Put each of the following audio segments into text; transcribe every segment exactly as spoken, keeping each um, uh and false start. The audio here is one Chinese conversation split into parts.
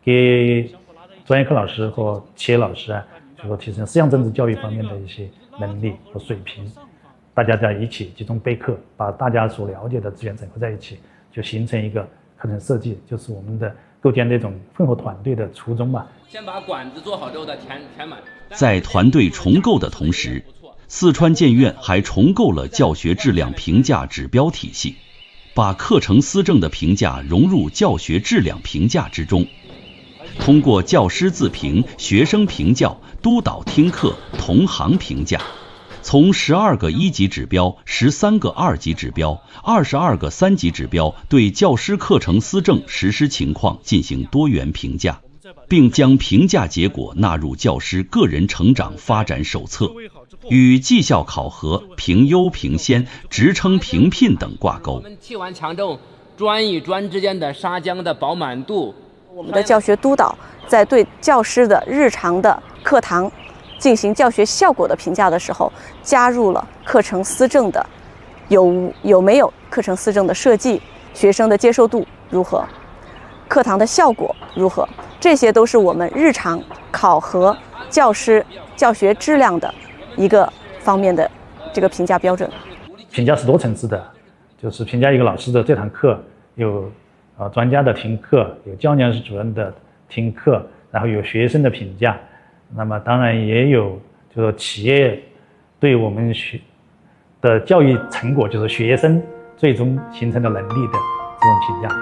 给专业课老师和企业老师啊，就说提升思想政治教育方面的一些能力和水平。大家在一起集中备课，把大家所了解的资源整合在一起，就形成一个课程设计，就是我们的构建这种混合团队的初衷吧。 先把管子做好之后再填填满。 在团队重构的同时，四川建院还重构了教学质量评价指标体系，把课程思政的评价融入教学质量评价之中。通过教师自评、学生评教、督导听课、同行评价，从十二个一级指标、十三个二级指标、二十二个三级指标对教师课程思政实施情况进行多元评价，并将评价结果纳入教师个人成长发展手册，与绩效考核、评优评先、职称评聘等挂钩。 我们气完强重专与专之间的砂浆的饱满度。 我们的教学督导在对教师的日常的课堂进行教学效果的评价的时候，加入了课程思政的有有没有课程思政的设计，学生的接受度如何，课堂的效果如何，这些都是我们日常考核教师教学质量的一个方面的这个评价标准。 评价是多层次的，就是评价一个老师的这堂课有呃专家的听课，有教研室主任的听课，然后有学生的评价。那么当然也有就是企业对我们学的教育成果，就是学生最终形成的能力的这种评价。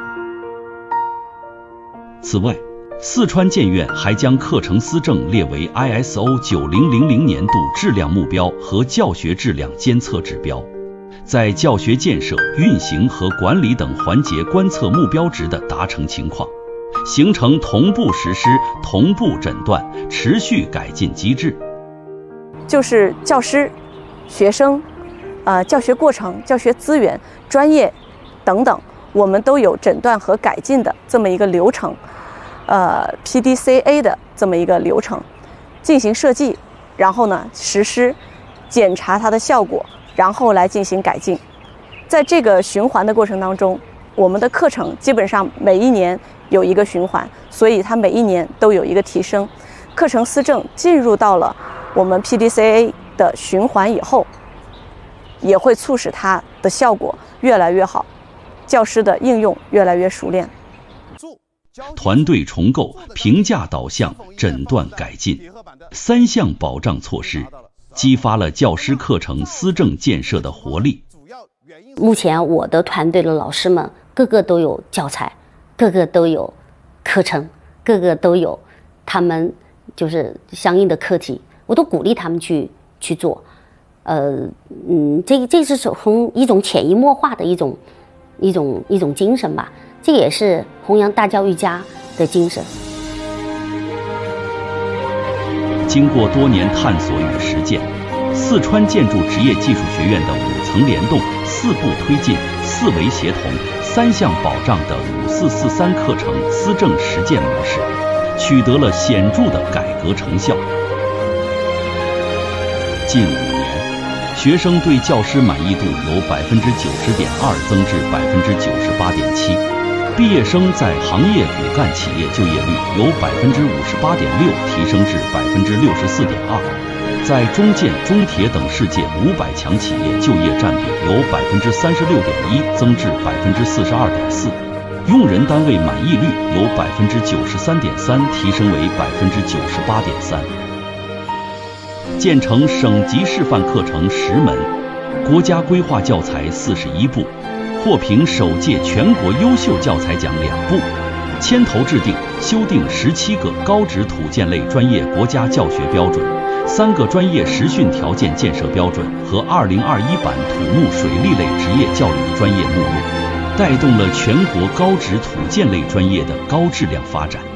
此外，四川建院还将课程思政列为 I S O 九零零零年度质量目标和教学质量监测指标，在教学建设、运行和管理等环节观测目标值的达成情况，形成同步实施、同步诊断、持续改进机制。 就是教师、学生、呃教学过程、教学资源、专业等等，我们都有诊断和改进的这么一个流程，呃 P D C A 的这么一个流程，进行设计，然后呢实施，检查它的效果，然后来进行改进。在这个循环的过程当中，我们的课程基本上每一年有一个循环，所以它每一年都有一个提升。课程思政进入到了我们 P D C A 的循环以后，也会促使它的效果越来越好，教师的应用越来越熟练。 团队重构、评价导向、诊断改进三项保障措施，激发了教师课程思政建设的活力。 目前我的团队的老师们个个都有教材，个个都有课程，个个都有他们就是相应的课题，我都鼓励他们去去做。呃，嗯，这这是从一种潜移默化的一种一种一种精神吧，这也是弘扬大教育家的精神。 经过多年探索与实践，四川建筑职业技术学院的五层联动、四步推进、四维协同、三项保障的五四四三课程思政实践模式，取得了显著的改革成效。近五年，学生对教师满意度由百分之九十点二增至百分之九十八点七，毕业生在行业骨干企业就业率由百分之五十八点六提升至百分之六十四点二，在中建、中铁等世界五百强企业就业占比由百分之三十六点一增至百分之四十二点四，用人单位满意率由百分之九十三点三提升为百分之九十八点三。建成省级示范课程十门，国家规划教材四十一部，获评首届全国优秀教材奖两部，牵头制定、修订十七个高职土建类专业国家教学标准，三个专业实训条件建设标准和二零二一版土木水利类职业教育专业目录，带动了全国高职土建类专业的高质量发展。